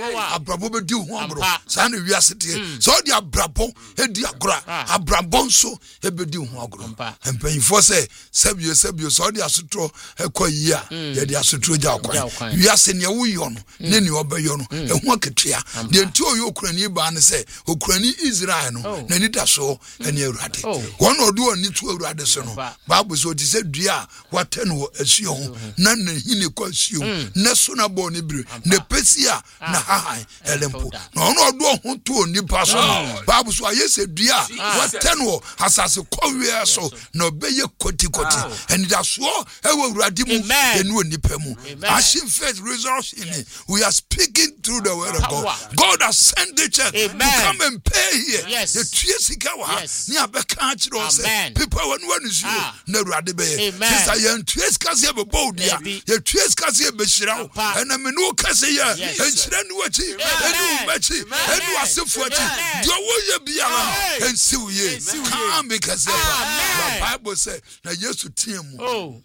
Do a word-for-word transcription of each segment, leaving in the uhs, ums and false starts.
abrabo be di ho agro sa na wiase te so di abrabo e di agro abrabo nso e be di ho agro empanfo se sabio sabio so di asotro e koyi a ye di asotro gya kwan wiase ne wo yo no ne ne obayo no e ho aketua de nti oyo okurani ba ne se okurani Israel no na ni da so ene Awurade won odu oni tu Awurade so no Bible so ti se dua wate no asuo ho na na hini kwa asuo na so na bo ne bire ne pesia na hahan elempo na ono odu ho to oni pa so no Bible so ayese dua wate no asase kowe so na obeye koti koti ene da so e wo Awurade mu enu oni pa mu ashin faith results in it. We are speaking through the word of God. God has sent the church to come and pay here. Yes. The yes. Ni abeka chiro say people when when is you na Awurade be sister yan tues kase be bold ya ye tues kase be shira and me no kase ya en shira ni wachi enu machi enu asefo achi do wo ye biara en siw ye kan be kase ba Bible say na Yesu tiemu oh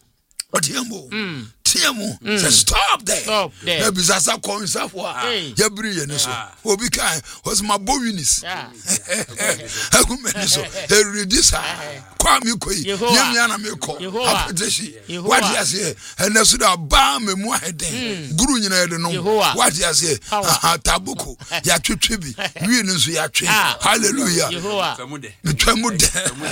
otiemu tiemu say stop there stop there na bizasa ko nsafo a ya biri ye ne so obi kan was my bowinis agumeni so e ready sa kwa mi koi nyamia na me ko apeteshi what you say and so da ba me mu aheden guru nyina ye de no what you say tabuko ya twetwe bi wi ne so ya twe hallelujah twamude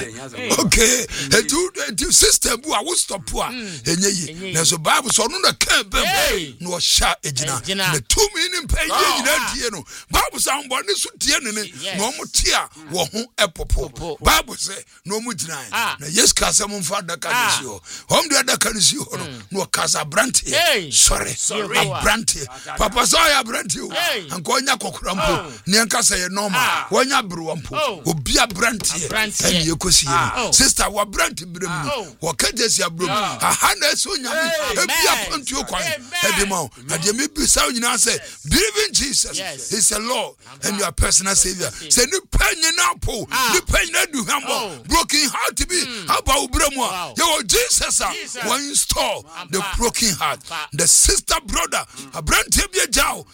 okay etu system bu a wo stop a enye yi na so Bible so no na kan be no sha ejina na two minute pay ejina die no Bible say am bone so die ne ne no mo tia wo ho epopo Bible say no mo jina na yes kasa mo fa da kan si ho hom de da kan si ho no kasa branti sorry branti papa so ya branti o anko nya kokora mpo ne nkasa ye normal wonya bro mpo obi a branti e ye kosi ye sister wa branti brem wo kajesi abro aha na so nya ebia pontu kwan edimo na de me bisa nyina say believe in Jesus is a Lord and your personal savior say ni penye na po ni penye na du hambo broken heart be about bremo you Jesus one install the broken heart the sister brother branti bia jao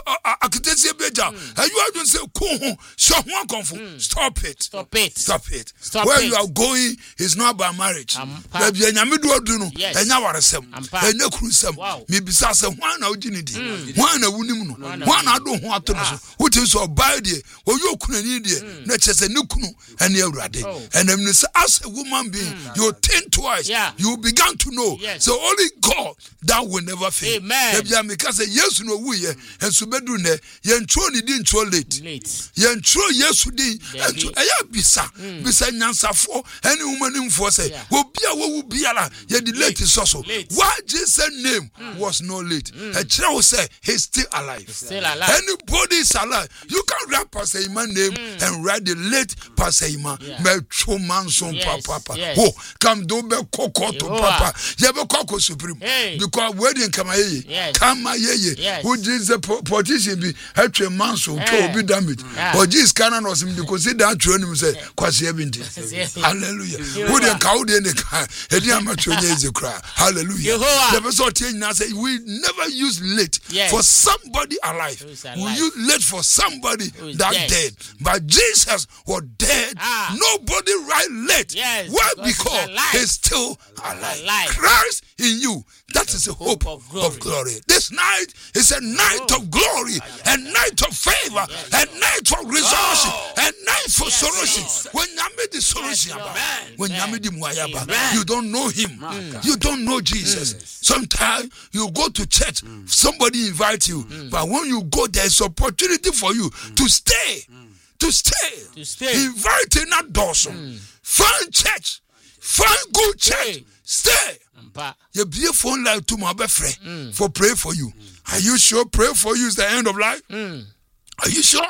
akitesi beja you are doing say ko so one confo stop it stop it stop it stop where it. You are going is not about marriage na bia nyame do odu no enya waresem enya krusem me bisa say hwan na ojini di hwan na wunim no hwan na do ho ato no so wutin so buy de oyo kunani de na chese ne kunu ene Awurade enam no say as a woman being you think twice you began to know so only God that will never fail bia me ka say Yesu no wuye so bedu ne yentro ni di ntro late yentro Yesu di ento eya bisa bisa nyansafo ene humanimfo say obi a wo biara ye di late so so why Jesus name was no late e kire wo say he's still alive still alive anybody is alive you can write Pastor Iman name and write the late Pastor Iman me tro manson papa oh come do be kokoto papa ye be kokko supreme because wedding kama ye kama ye who Jesus politician be atwe manso to obi damage or Jesus can no sim because that true him say kwase ebinti hallelujah who dey cow dey ne ka e dey amatwe eze kra hallelujah the person tell you say we never use late for somebody alive we use late for somebody that dead. dead but Jesus was dead nobody write late why because he's still alive Christ in you that is the hope of glory. of glory this night is a night of glory, a night of favor, a night of resources, a night for solution. When you made the solution, when you made the muayaba, you don't know him, you don't know Jesus. Sometimes you go to church, somebody invite you, but when you go, there's opportunity for you to stay, to stay, to stay. Invite in that Dawson, find church, find good church, stay. You be a phone line to my best friend for pray for you. Are you sure pray for you is the end of life? Mm. Are you sure?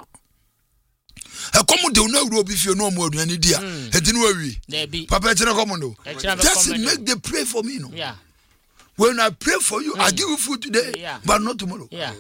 A common do no robe if you know more than any dear. He didn't worry. Papa commando. Just make them pray for me. No? Yeah. When I pray for you, mm. I give you food today, yeah. but not tomorrow. Yeah.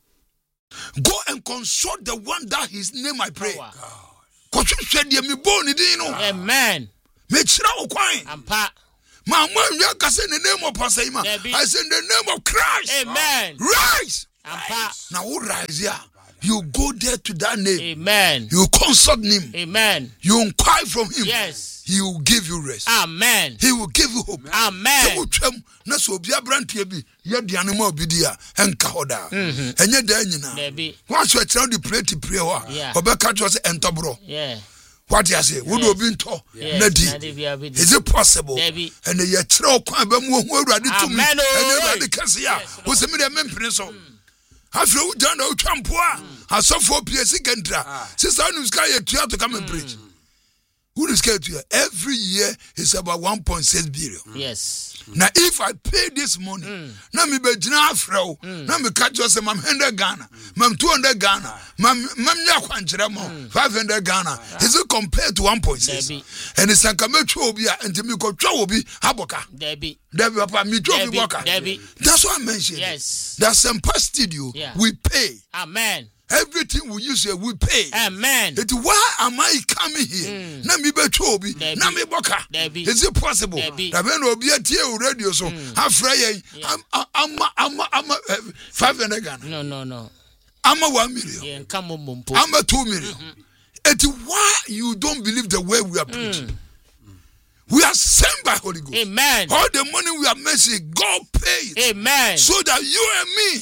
Go and consult the one that his name I pray. Because you said you me born it, you know. Amen. Make sure I'm pa. Mama, you can say the name of Pastor Iman. I say the name of Christ. Amen. Rise. Now who rise here? You go there to that name. Amen. You consult him. Amen. You inquire from him. Yes. He will give you rest. Amen. He will give you hope. Amen. He will tell na so obi abrantie bi ye de anema obi dia enka hoda. Enye da nyina. Baby. Once you try to pray to pray ho. Obeka to say entobro. Yeah. What you say? Would obi nto na di. Is it possible? Baby. And ye kire okwan ba mu hu awurade tumi. Amen. And awurade kase ya. Wo se me de mempene so. After you done the champoa, I saw four P S C Kentra. Sister Nuska, you have to come and preach. Who is scared to you? Every year is about one point six billion. Yes. Now, if I pay this money, now me be jina afro, now me catch us, mam hundred Ghana, mam two hundred Ghana, mam mam ya kwanchiramo five hundred Ghana. Is it compared to one point six? And it's a kamecho obia, and to me ko obi haboka. Debbie. Debbie, papa, me obi boka. Debbie. That's what I mentioned. Yes. That's some past studio. Yeah. We pay. Amen. Everything we use here, we pay. Amen. It, why am I coming here? Na mi be chobi, na mi boka. Is it possible? Na ben obi atie radio so. Afra yen, am am am five hundred Ghana. No, no, no. I'm a one million. Yeah, come on, I'm a two million. It why you don't believe the way we are preaching? We are sent by Holy Ghost. Amen. All the money we are making, God pays. Amen. So that you and me.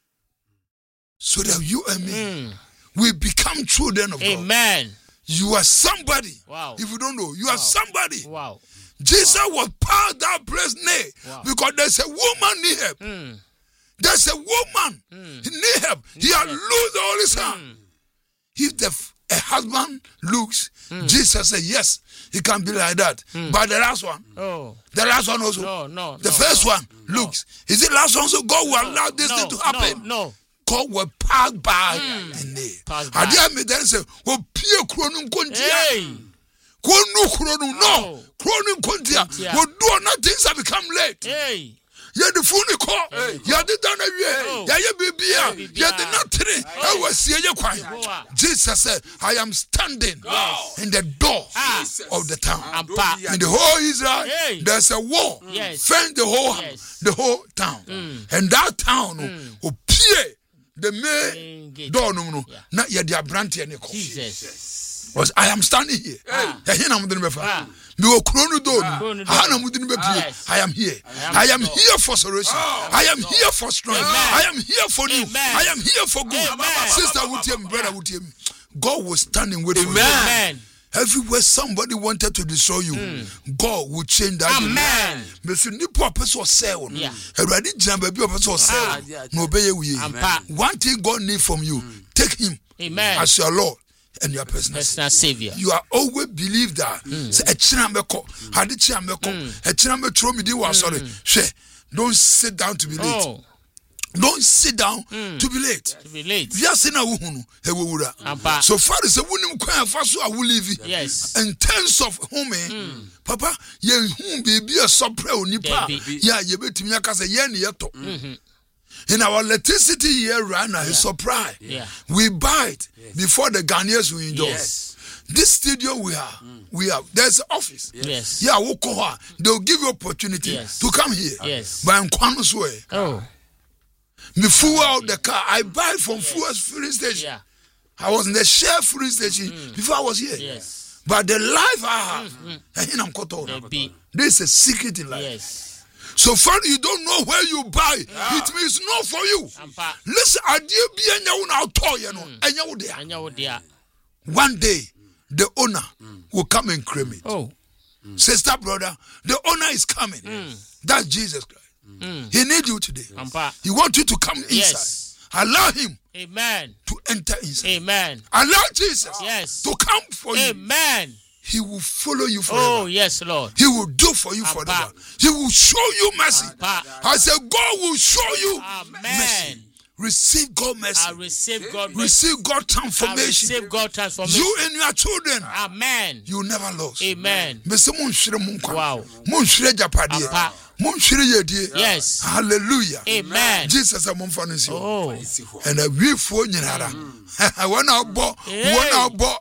So that you and me, mm. we become children of Amen. God. Amen. You are somebody. Wow. If you don't know, you wow. are somebody. Wow. Jesus wow. was part of that place near wow. because there's a woman near him. Mm. There's a woman mm. near him. He had lost the Holy Son. Mm. If the a husband looks, mm. Jesus said, yes, it can be like that. Mm. But the last one, oh. the last one also, no, no, the no, first no, one no. looks. Is it last one? So God will no, allow this no, thing to happen. No, no. God will pass by mm. and they. I didn't mean that say, "Well, Pia Kronum Contia, Konu Kronum, no, Kronum Contia, will do nothing to become late." Hey. You the phone call, you did done a year, yeah, you be you did not train. I was see you quiet. Jesus said, I am standing in the door of the town. In the whole Israel, there's a wall, fence the whole the whole town, and that town will peer. The main door no no na ye dia branch e ne ko Jesus I am standing here eh here na mo de be fa me okuro no do ah na mo de be pie I am here I am here for solution I am here for strength I am here for you I am here for good sister Wutiem brother Wutiem God was standing with you amen. Everywhere somebody wanted to destroy you, mm. God will change that. Amen. Monsieur nipo person sell no. Everybody jam baby person sell. No obey we. One thing God need from you, mm. take him amen. As your Lord and your personal, personal savior. You are always believe that. Say a china meko, hadi china meko, a china me throw me di was sorry. Don't sit down to be late. Oh. Don't sit down mm. to be late. To be late. Yes, in a woman, so far as a woman can first I will leave. Yes. In terms of home, mm. Papa, ye whom be a supre nipa. Yeah, you bet me a yen yeto. In our electricity here, Rana is surprise. Yeah. We buy it yes. before the Ghanaians we endorse. Yes. This studio we have, mm. we have. There's an office. Yes. Yeah, they'll give you opportunity yes. to come here. Yes. By Nkwanu's way. Oh. Me fuel out the car. I buy from yes. Fuel's filling station. Yeah. I was in the Shell filling station mm. before I was here. Yes. But the life I have, mm-hmm. this is a secret in life. Yes. So far you don't know where you buy, yeah. it means not for you. Ampa. Listen, I did be a toy, you know. One day, the owner mm. will come and cremate. Oh. Mm. Sister, brother, the owner is coming. Mm. That's Jesus Christ. Mm. He needs you today. Ampa. He wants you to come inside. Yes. Allow him amen. To enter inside. Amen. Allow Jesus yes. to come for amen. you. Amen. He will follow you forever. Oh, yes, Lord. He will do for you Ampa. Forever. He will show you mercy. Ampa. I said, God will show you amen. Mercy. Receive God mercy. I receive God mercy. Receive God transformation. I receive God transformation. You and your children. Amen. You never lost. Amen. Wow. Ampa. Mum shiri yedie. Yes. Hallelujah. Amen. Jesus a mum fanisi. Oh. And a we fo nyinara. One abo, one abo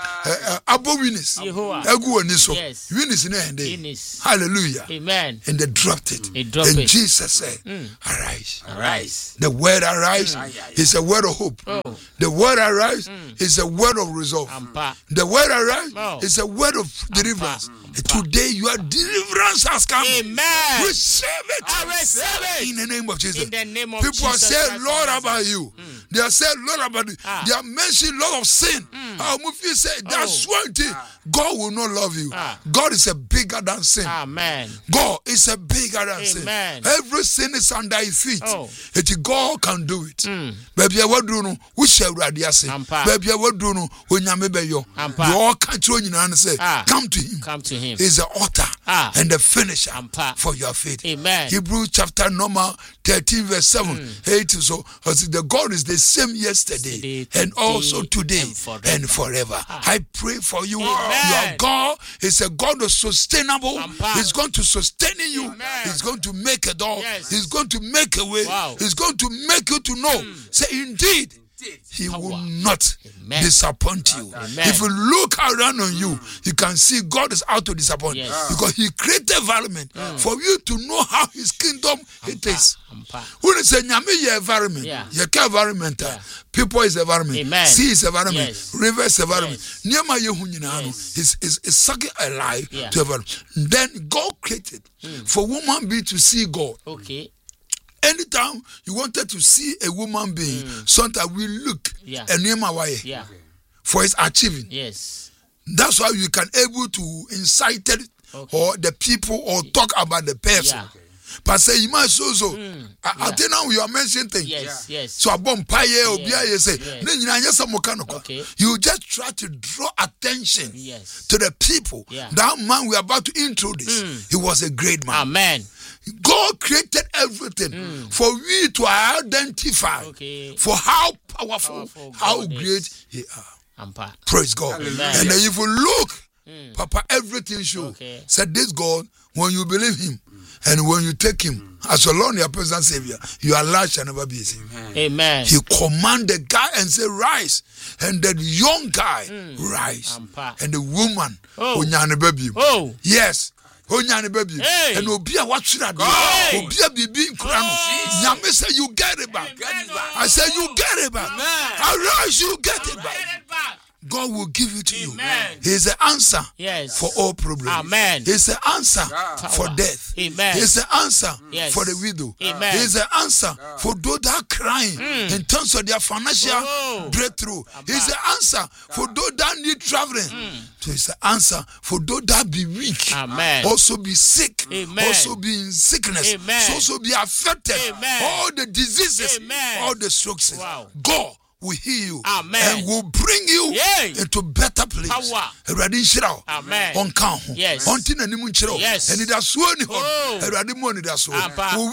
abo winners. Egu oni so. Winners in end. Hallelujah. Amen. And they dropped it. He dropped and it. Jesus said, mm. arise. Arise. The word arise mm. is a word of hope. Oh. The word arise mm. is a word of resolve. Ampa. The word arise oh. is a word of deliverance. Ampa. Today your deliverance has come. Amen. Receive it. I receive it. In the name of Jesus. In the name of People Jesus. People are saying, Lord, about you. Mm. They are saying, Lord, about you. Ah. They are mentioning Lord of sin. Mm. How Mufi said, that's oh. one thing. Ah. God will not love you. Ah. God is a bigger than sin. Amen. God is a bigger than Amen. Sin. Every sin is under his feet. Oh. It God can do it. Mm. Baby, I will do no. We shall ready as Baby, I will do no. When you may you. You all can't join you and say, come to him. Come to him. He's the author ah. and the finisher Ampa. For your faith. Amen. Hebrews chapter number thirteen, verse seven, mm. eight. So, the God is the same yesterday, yesterday and also today and forever. And forever. Ah. I pray for you. Amen. Your God is a God of sustainable. Ampa. He's going to sustain you. Amen. He's going to make a door. Yes. He's going to make a way. Wow. He's going to make you to know. Mm. Say, indeed. He Power. Will not Amen. Disappoint you. Amen. If you look around on you, you can see God is out to disappoint yes. because He created environment mm. for you to know how His kingdom Ampa. It is. When you say Nyame environment, yeah. your environment, yeah. people is environment, Amen. Sea is environment, yes. river is environment. Niama yehunyinano is is is sucking alive yeah. to environment. Then God created mm. for woman being to see God. Okay. Anytime you wanted to see a woman being, mm. sometimes we look yeah. and name our way yeah. for its achieving. Yes. That's why you can able to incite it okay. or the people or talk about the person. Yeah. Okay. But say you might so so. Mm. I, yeah. I think now you are mentioning things. Yes, yeah. yes. So a bomb pie or you say, okay. You just try to draw attention yes. to the people. Yeah. That man we are about to introduce, mm. he was a great man. Amen. God created everything mm. for we to identify okay. for how powerful, powerful how God great is. He are. Ampa. Praise God. Amen. And then if you look, mm. Papa, everything show. Okay. Said this God, when you believe him mm. and when you take him mm. as your Lord, your personal Savior, your life shall never be easy. Amen. Amen. He command the guy and say, rise. And the young guy, mm. rise. Ampa. And the woman, oh. oh. yes. Baby. Hey. And obi a watch that obi a bibi nkura no nyame say you get it back. I say you get it back. Arise, you get it back. God will give it to Amen. You. He is the answer yes. for all problems. Amen. He is the answer yeah. for death. Amen. He is the answer yes. for the widow. Amen. He is the answer yeah. for those that are crying mm. in terms of their financial oh. breakthrough. Amen. He is the answer yeah. for those that need traveling. Mm. So he is the answer for those that be weak. Amen. Also be sick. Amen. Also be in sickness. Amen. Also be affected. Amen. All the diseases. Amen. All the strokes. Wow. God will heal you. Amen. And will bring you Yay. Into better place. Power. Amen. On count. Yes. On tin and munchero. Yes. And it has sworn him. Eradi money that's so.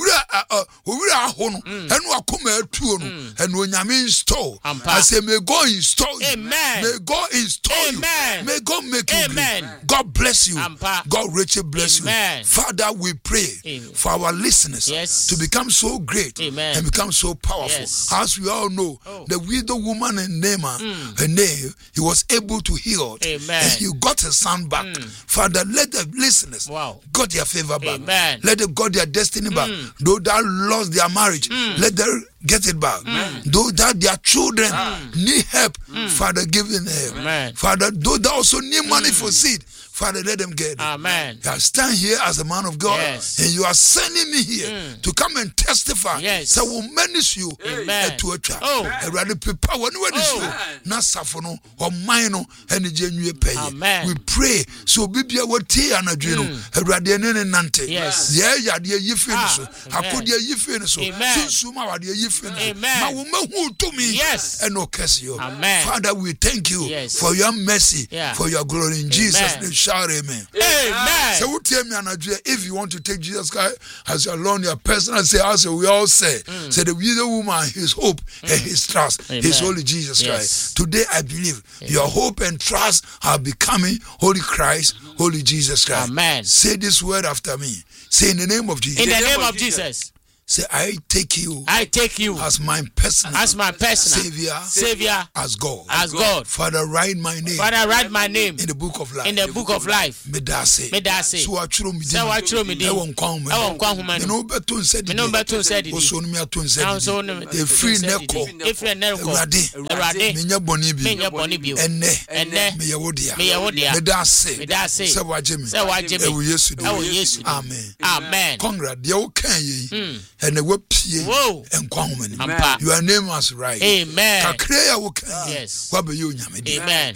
We will a home and we come to and when you mean store. I say, may God install you. Amen. May God install you. May God make you Amen. God bless you. God richly bless you. Father, we pray for our listeners yes. to become so great Amen. And become so powerful. Yes. As we all know, oh. the the woman in Naaman, mm. her name, he was able to heal. Amen. And he got his son back. Mm. Father, let the listeners wow. got their favor back. Amen. Let them got their destiny back. Mm. Those that lost their marriage, mm. let them get it back. Mm. Those that their children mm. need help, mm. Father, give them help. Amen. Father, those that also need money mm. for seed, Father, let them get it. Amen. I stand here as a man of God, yes. and you are sending me here mm. to come and testify. Yes. So will manage you Amen. To a trap. Oh. And rather prepare when you are not safono or minor and the genuine pay. Amen. We pray so Bibia what tea and a dream. And rather than nante. Yes. Yeah, yeah, yeah, you finish. I could hear you finish. Amen. So suma what you Amen. Yes. And no curse you. Amen. Father, we thank you yes. for your mercy, yeah. for your glory in amen. Jesus' name. Shout amen. Amen. So we tell me, if you want to take Jesus Christ as your Lord, your personal say, as we all say, mm. say the widow woman, his hope mm. and his trust, amen. His holy Jesus yes. Christ. Today I believe amen. Your hope and trust are becoming holy Christ, holy Jesus Christ. Amen. Say this word after me. Say in the name of Jesus. In the name of Jesus. Say, I take you. I take you as my personal, as my personal savior, savior, as God, as God. Father, write my name. Father, write my name in the book of life. In the book of life. Medase. Medase. So I throw me. So I throw me. I won't come. I won't come. Me no better said. Me no better said. Also, me aton said. Also, the free neko. If you neko. Erade. Erade. Me nya boni bi. Me nya boni bi. Enne. Enne. Me yawodia. Me yawodia. Medase. Medase. Se wajemi. Se wajemi. Ewu Yesu. Ewu Yesu. Amen. Amen. Congrats. They all can ye. And the web. Whoa. Your name was right. Amen. Yes. Amen.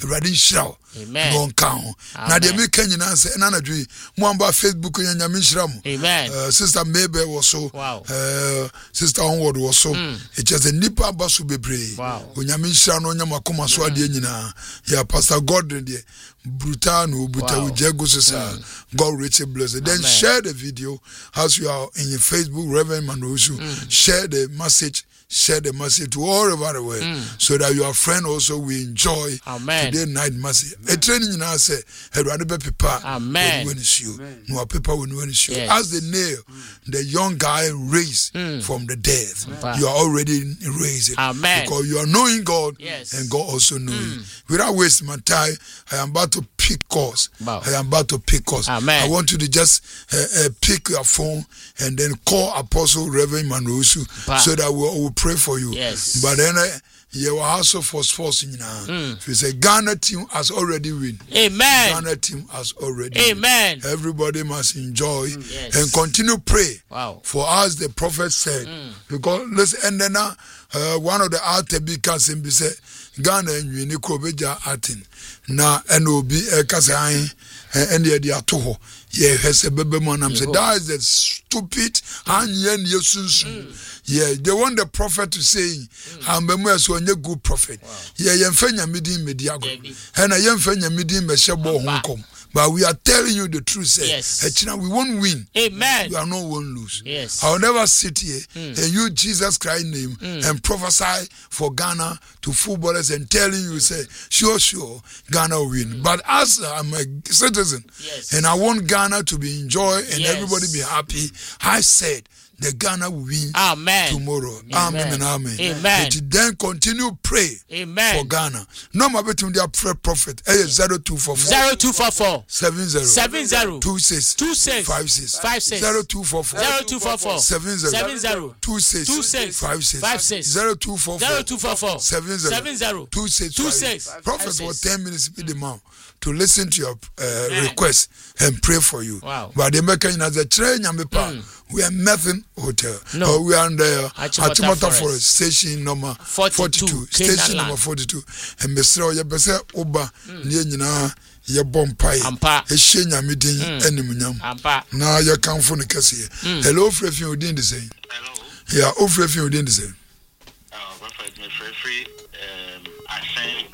Amen. Don't count. Now the American answer and another Mwamba Facebook and Yamishram. Amen. Sister Maybe was so. Wow. Uh, Sister Onward was so. It just a nipa basu be brave. Wow. When Yamishram on Yamakuma Swadiana. Yeah, Pastor Gordon. Brutano, Buta Ujego Sisa, God richly bless it. Then share the video as you are in your Facebook, Reverend Mandosu. Mm. Share the message, share the message to all over the world mm. so that your friend also will enjoy Amen. Today night message. A training in us say, Head paper, Amen. When you, no paper when you, as the nail, mm. the young guy raised mm. from the death, Amen. You are already raised. Amen. Because you are knowing God yes. and God also knowing. Mm. Without wasting my time, I am about to pick course. Wow. I am about to pick course. Amen. I want you to just uh, uh, pick your phone and then call Apostle Reverend Manusu so that we will pray for you. Yes. But then uh, you will also for sports in now. If you say Ghana team has already win. Amen. Ghana team has already Amen. win. Everybody must enjoy mm. yes. and continue pray. Wow. For us the prophet said. Mm. Because listen, and then uh, uh, one of the Artebi can be said Ghana and Unico Beja Atin. Na N O B Kasain and the Atoho. Yeah, has a baby man. I'm saying that is the stupid and yen yesun. Yeah, they want the prophet to say, I'm a so good prophet. Yeah, Yemfenya Midi Mediago. And I Yemfenya Midi Meshabo Hong. But we are telling you the truth. Say, yes. We won't win. Amen. We are not one lose. Yes. I'll never sit here mm. and use Jesus Christ's name mm. and prophesy for Ghana to footballers and telling you, say, sure, sure, Ghana will win. Mm. But as I'm a citizen yes. and I want Ghana to be enjoyed and yes. everybody be happy, I said, the Ghana will win amen. Tomorrow. Amen. Amen and amen. Amen. But then continue pray amen. For Ghana. No more between their prophet. zero two four four zero two four four seven zero seven zero two six two six five six five six zero two four four zero two four four seven zero seven zero two six two six five six five six zero two four four zero two four four seven zero seven zero two six two six. Prophet for ten minutes be the man to listen to your uh, request and pray for you. Wow. But the American as a train and we are nothing hotel. No. Uh, we are on the Achimota Forest. Forest station number forty-two. Station number forty-two. And Mister Oyabese Oba Niena ye bompai. E shenya midin animunyam. Na ya kanfo ne kase. Hello Frefin odin the same. Hello. Yeah, o Frefin odin the same. Oh, perfect. Me free um I say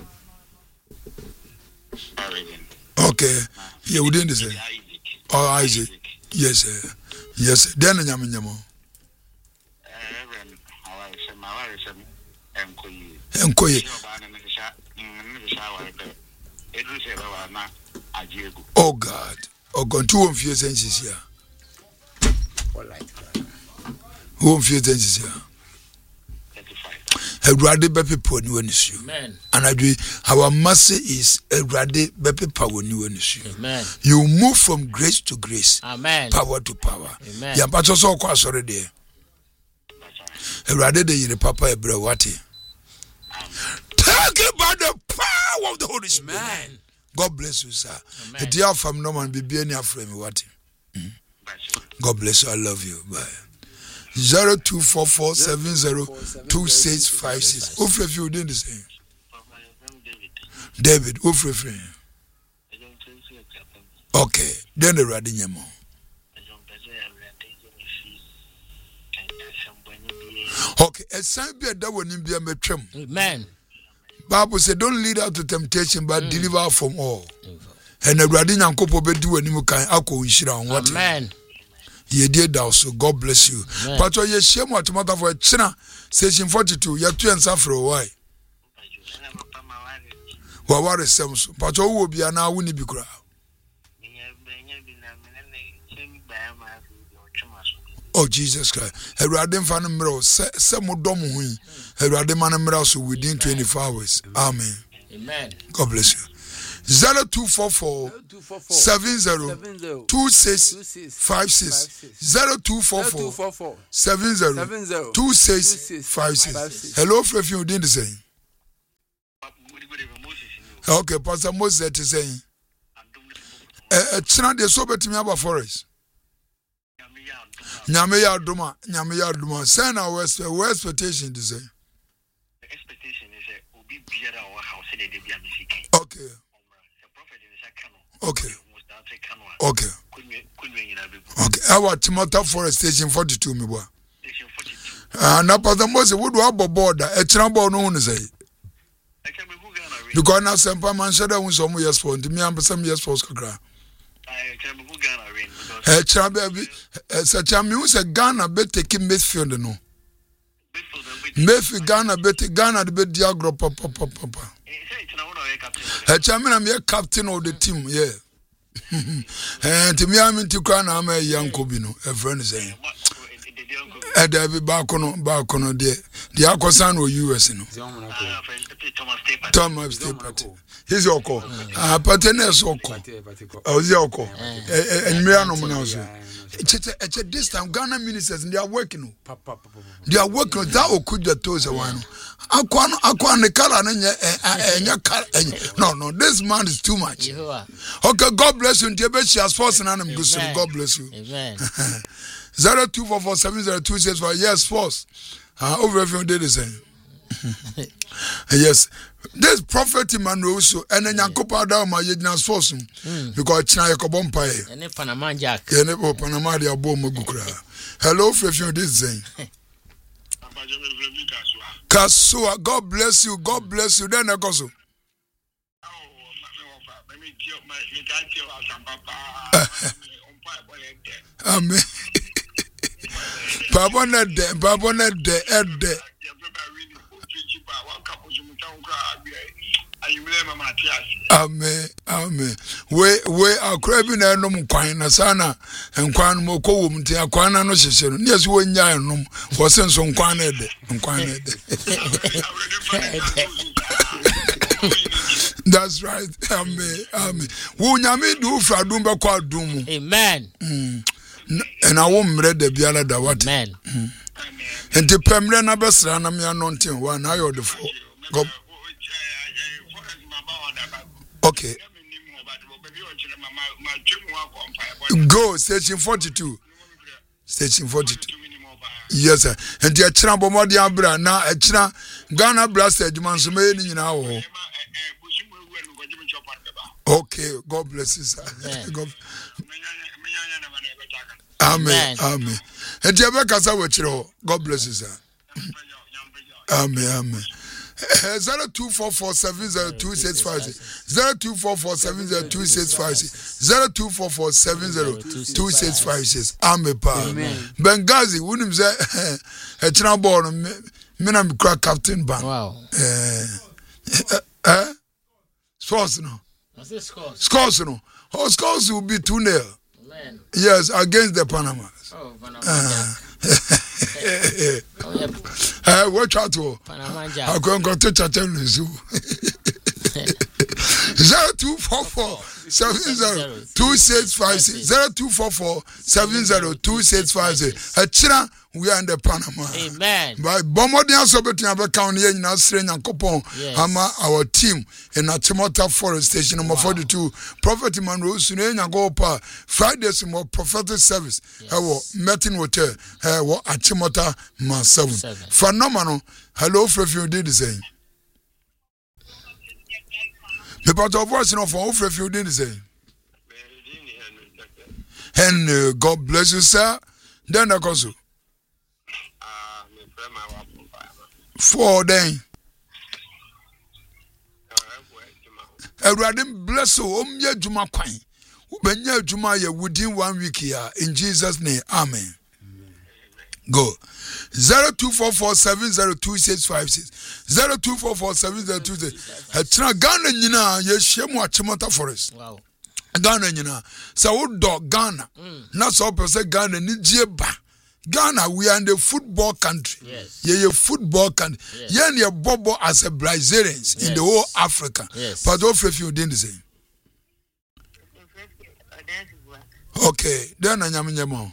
okay. Yeah, we didn't say. Oh, Isaac. Yes, sir. Yes, sir. Then nyam nyam. Enkoye. Oh God. Oh God, two of your senses here. Who of your senses here? Erade be people ni wanisu. Amen. And I do our mercy is erade be people ni wanisu. Amen. You move from grace to grace. Amen. Power to power. Amen. Ya pato so kwa sorry there. Erade de yire papa ebre wate. Talk about the power of the Holy Spirit. Amen. God bless you, sir. Amen. A dear from no man be be any afraid me wate. God bless you. I love you. Bye. Zero two four four seven zero two six five six. Ofre fi odin the same. David, ofre fi. Okay, then the radi nyemo. Okay, a sign be a devil in be a metrum. Amen. Bible said, don't lead out to temptation, but mm. deliver from all. And the Radin and Kopo be do any kind ako inshira on what. Amen. Ye did also. God bless you. But you shame what matter for China, station forty-two, you have two and suffer why. Well, what is some? But you will be an hour when you be crowd. Oh, Jesus Christ. A Radin fan mirror, some more dumb win. A Radin man mirror within twenty-four hours. Amen. Amen. God bless you. Zero two four four seven zero two six five six zero two four four seven zero two six five six. Hello, Fred, you didn't say. Okay, Pastor Moses is saying. Eh, China de so beti me aba forest. Nyame ya duma, nyame ya duma. Say na we expectation to say. Expectation is a obi biara o house de de bia music. Okay. Okay. Okay. Okay. Our Timothy Forest Station forty-two, me boy. Station forty-two. Ah, na Pastor Moses would do abo border. E chira bo no unu say. Because now Sempa man shada un so mu yes for me am some yes for kakra. I can be Ghana rain because. E chira be e se chami un se Ghana be take Mayfield no. Mayfield Ghana be take Ghana be diagro papa papa papa. A chairman, I'm a captain of the team, yeah. And to me, I'm into crown, I'm a young Cobino, a friend saying. And I be back on back on the the Alcosan or U S. Thomas State Party. He's your call. Ah, Patenes or call. Oh, your call. And me, I'm not. It's a this time Ghana ministers and they are working. They are working that could the toes a one. Aquan Aquan the color and no no this man is too much. Okay, God bless you. She has forced and I'm good. God bless you. Amen. Zero two four four seven zero two six five. Yes, force. Uh, over everyone did the same. Yes, this prophet Emmanuel also, and then Yankopa down my Yednas force because China Kobompa and Panama Jack, and Panama, they are born Mogukra. Hello, Fresh, this thing. Kasua, God bless you, God bless you. Then I go so. Amen. Papa net de, Papa net de, Ed de. Amen, amen. We we are craving a num quine sana and quan moko wum tia quana no sheshe. Yes, we nya num wasn't some quine and quine. That's right. Amen, amen. Wo nyame do fra dum be kwa dum. Amen. And I won't read the biala da what. Amen. And the pemre na besra na me anointing one I order for. Go. Okay. Go station forty-two. Station forty-two. Yes, sir. And the China Bomodi Abra now a China Ghana blasted man so many now. Okay, God bless you, sir. God. Amen. Amen. And the Abakasa Wachiro, God bless you, sir. Amen. Amen. Zero two four four seven zero two six five six zero two four four seven zero two six five six zero two four four seven zero two six five six. Amen. Benghazi, wouldn't say a China born. Me na crack captain ban. Wow. Eh, eh, scores no. What's this scores? Scores no. Oh, scores will be two nil. Yes, against the Panama. Oh, Panama. Uh, uh, watch out to I'm going to touch a ten zoo. Zero two four four seven zero two six five six zero two four four seven zero two six five six. A China, we are in the Panama. Amen. By Bomodian Sobetin of a county in Australia and Copon, Hama, our team in a Timothy Forest Station number forty-two. Prophet Emmanuel Sunena Gopa, Fridays more prophetic service. Our meeting hotel, what at Timothy Man seven. Phenomenal. Hello, Fresh, you did the same. The part of voice of all Fresh, you did the same. And uh, God bless you, sir. Then I go so. For then. Everybody bless you. Om ye juma kwai. Ubenya juma ye within one week here. In Jesus' name, amen. Go. Zero two four four seven zero two six five six. Zero two four four seven zero two six. Etra Ghana nyina ye shemu achimota forest. Wow. Ghana nyina. Sa wo do Ghana. Na so person Ghana ni ba. Ghana, we are in the football country. Yes. Yeah, yeah, football country. Yes. Yeah, yeah, Bobo as a Brazilians yes. in the whole Africa. Yes. But don't feel you didn't say. Okay, then I'm nyamo.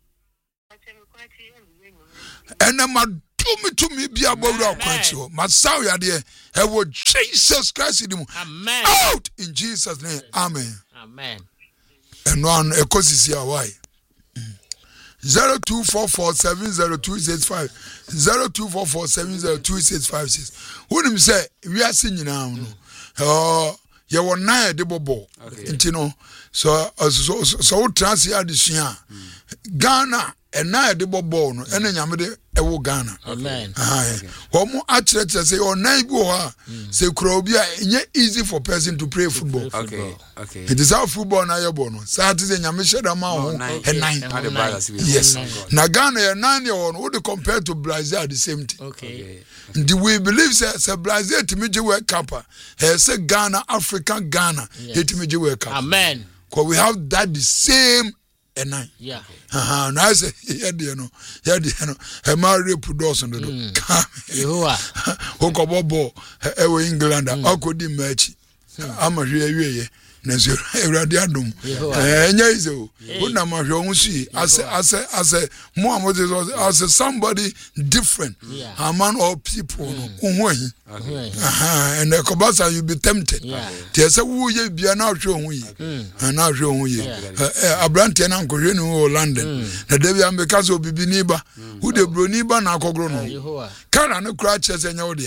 And I'm a to me to me be about our country. My soul, yeah, dear. I will Jesus Christ in him. Amen. Out in Jesus' name. Amen. Amen. And one ecosystem why. Zero two four four seven zero two six five zero two four four seven zero two six five six. Who him say we are singing now? No, oh, you were nine de bobo. You know, so so so trans here this year. Ghana and nine de bobo no, and then yamede ewo Ghana. Amen. Ah, omo actually say oh nine go ha say krobia enye easy for person to play football. Okay, okay. It is how football na yebo no. Say ati say nyame sheda ma ho and nine. Yes. Na Ghana e nine year one would compare to Brazil at the same thing. Okay. Do we believe say, say Brazil to me World Cup? He say Ghana, African Ghana, it to me World Cup. Amen. Because we have that the same and nine. Yeah. Uh-huh. And I say, yeah, you know, yeah, you know, a married Pudos and the Yehoah. Hoko Bobo, Ewa England, Akodi Mechi. I'm a real Nancy Radiadum. And Yazo, Una Mahonsi, as a, as a, as a, Muhammad as a somebody different among all people. And the Kobasa, you be tempted. There's a woo ye be an outro we, and outro we, a Branton Uncle Reno London. The Debbie Ambecas be Biniba, who the Bruniba Nacogrono. Can no crutches and Yodia.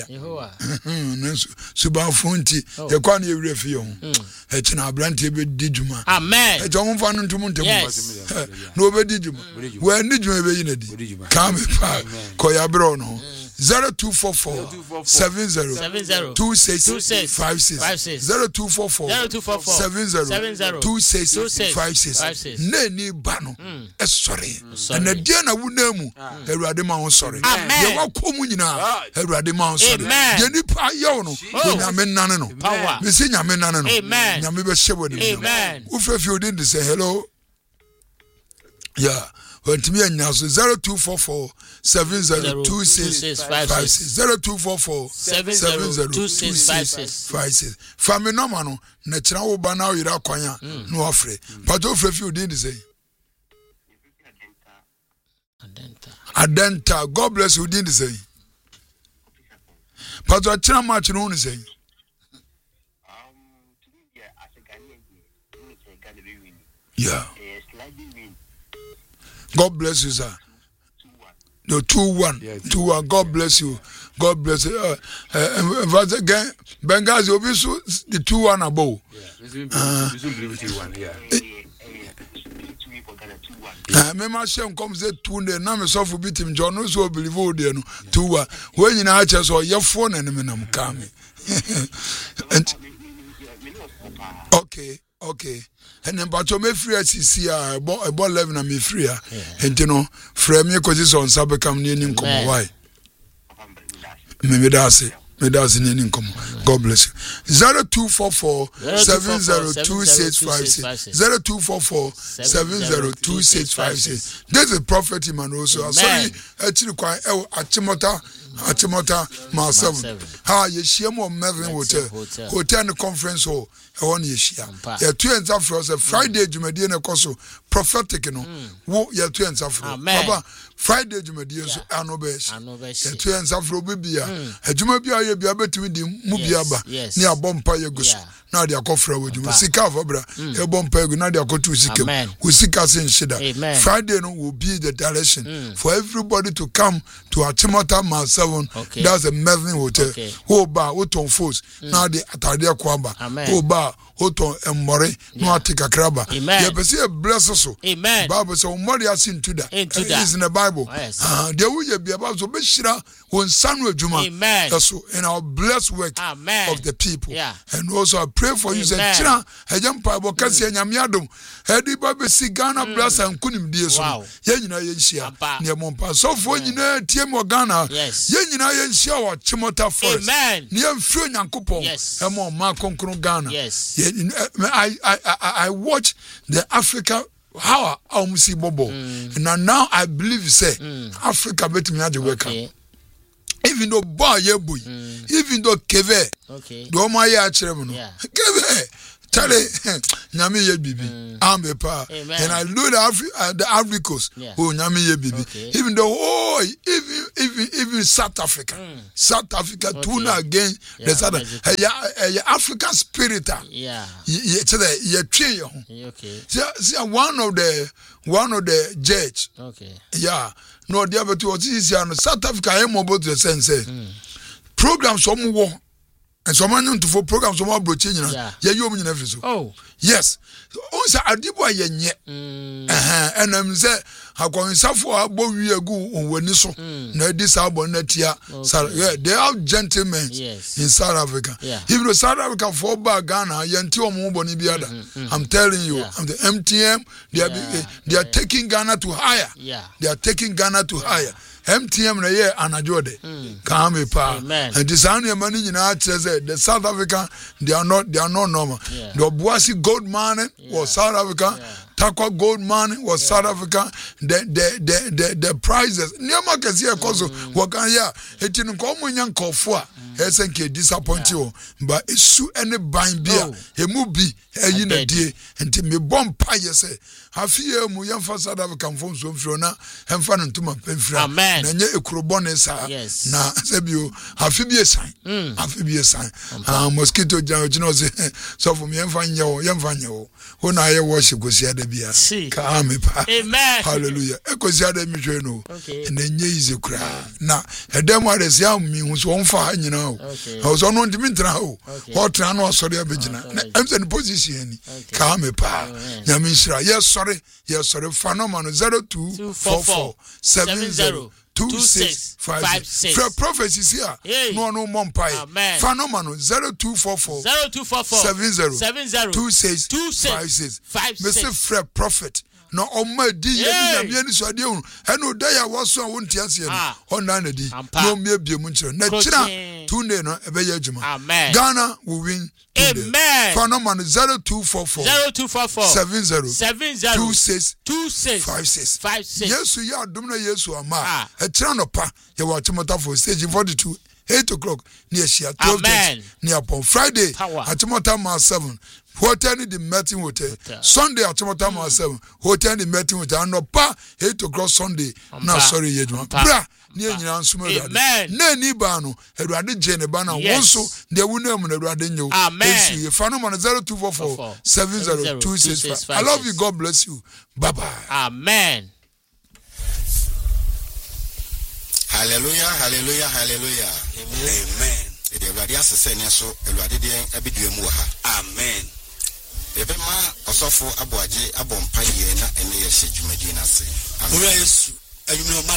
Subafunti, the Quani Refio. Echina Branty be Dijuma. Amen. A John Fan to Monte. Yes. Nobody Dijuma. Where did you ever in it? Come, Koya Brono. Zero two four four seven zero seven zero two six two six five six five six zero two four four zero two four four seven zero two six five six. Neni bano. Eh sorry. And the Diana Wunemu. Everybody man sorry. Amen. You walk home now. Everybody man sorry. Amen. You need pa yono. Nyame nane no. Power. Me say nyame nane no. Amen. Nyame be shebo de. Amen. Ufe fi odin say hello. Yeah. When to me and now zero two four four seven zero two six five six zero two four four seven zero two six five six five six. Family no man na chira wo ba na yira kwanya no ofre. But ofre fi odin say. Adenta. Adenta. God bless you odin say. But what chira match no say. Um to me yeah as a Ghanaian we say Ghana be win. Yeah. Slightly win. God bless you, sir. No, two one, yeah, two one. God bless you. God bless you. Uh, uh, uh, again, Benghazi, obviously, the two one above. Yeah, uh, yeah. Uh, Mema Shem comes at two day. Now, me suffer beat him. John also believe all day. Two one. When you know, I just saw your phone and I'm coming. Okay, okay. And then but me free as see a ball eleven and me free and you know frame me cause on sabe come near nim come why me me that's it me that's in come. God bless you. Zero two four four seven zero two six five six zero two four four seven zero two six five six. This is prophet Emmanuel. So sorry actually quite achimota achimota ma seven. Ha ye share more Melvin hotel hotel and conference hall. I want you share. Yeah, two and half for us a Friday Jumadi na koso prophetic no. Wo yeah two and half for. Baba Friday Jumadi so anobesh. Yeah two and half for bibia. A Jumabia ye bia betimi di mu bia ba. Ni abompa ye guso. na de akofra wodwuma sika afobra e bom pegu na de akotu sikem we sika sen shida Friday no will be the direction mm. for everybody to come to Achimota Mile seven. Okay. That's a Merlin Hotel. Okay. Who ba Oton Force mm. na de atade kwamba who ba Oton Emmore no atika kraba ye pese e bless so amen Bible say Omori asin to that is in the Bible ah de wo ye bia ba so be shira won sanu adwuma so in our blessed work amen. Of the people yeah. And also I pray for amen. You say chira ejam pa bo kasi anyame adom edi ba be si Ghana bless and kunim die so ye nyina ye nhia ne mompa so fo nyina tie mo Ghana ye nyina ye nhia wo Chimota Forest amen ne mfiro nyankopon e mo ma konkro Ghana yes I, I, I, I watch the Africa how I see Bobo mm. and now I believe say mm. Africa bet me to work okay. Even though boy ye boy mm. even though keve okay do my ya chirem no keve tell nyame ye bibi ambe pa and I know the Afri uh, the Africans yeah. Oh nyame ye bibi okay. Even though oh even even even South Africa mm. South Africa okay. Tuna again yeah, the South uh, African spirit yeah ye tell ye twe okay see, see one of the one of the judge okay yeah no the other two is South Africa am about the sense mm. Programs some war and some man to for programs some broaching yeah yeah you mean everything oh yes once adibo ayenye eh and am say akwonsafo abo wi agu onwani so na di sabo na tia they have gentlemen yes. In South Africa yeah. Even South Africa for ba Ghana yenti omo boni biada I'm telling you yeah. I'm the M T M they are yeah. they are yeah. taking Ghana to higher yeah. They are taking Ghana to yeah. higher M T M na ye anajode kame pa and this anu mani nyina say the South African they are not they are not normal yeah. The Obuasi gold mine yeah. Was South Africa yeah. Takwa gold mine was yeah. South Africa the the the the, the prizes niama kesi ekoso wakan ya eti nko omunya nkofo a esenke disappoint you but isu any ban bia emu bi eyi na die enti me bom pa ye say afie mu yemfa South Africa mfo so mfiro na emfa ntuma pemfira na nye ekurobone sa na sebio afi bi esan afi bi esan ah mosquito jan you know say so for me yemfa nyewo yemfa nyewo ho na ye worship go sia da bia ka me pa amen hallelujah e ko sia da mi hwe no na nye ize kura na edem ade sia mi hu so mfa nyina o so no ntimi ntra o ho tra no osori abegina na emse ni position ni ka me pa nyame shira yes sorry yes sorry phenomenon zero two four four seven zero two six five six for prophecies here no no mompai phenomenon zero two four four seven zero two six five six Mister Fred prophet no omma di ye nyame ni so de hu eno da ya woso a wonti ase no ona na di no me bie mu nkire na kira tunde no ebe ye adwuma Ghana will win amen phenomenon zero two four four seven zero two six five six yesu ya adom na yesu ama e kira no pa ye wa Chimota for stage forty-two eight o'clock near Shia twelve near upon Friday at Chimota Mile seven hotel ni the meeting hotel Sunday at Chimota Mile seven hotel ni meeting hotel no pa eight o'clock Sunday na sorry yeduma bra ni nyina nsuma Awurade na ni ba no Awurade je ne ba na wonso de wuna mu na Awurade nyew amen you phenomenon zero two four four seven zero two six five I love you, God bless you, bye bye, amen. Hallelujah, hallelujah, hallelujah. Amen. Amen. The Awurade asese ne so Awurade de abedua mu ha. Amen. Ebe ma osofo aboaje abompa ye na ene ye hye dwumadi na se. Amen. Yesu, ayumno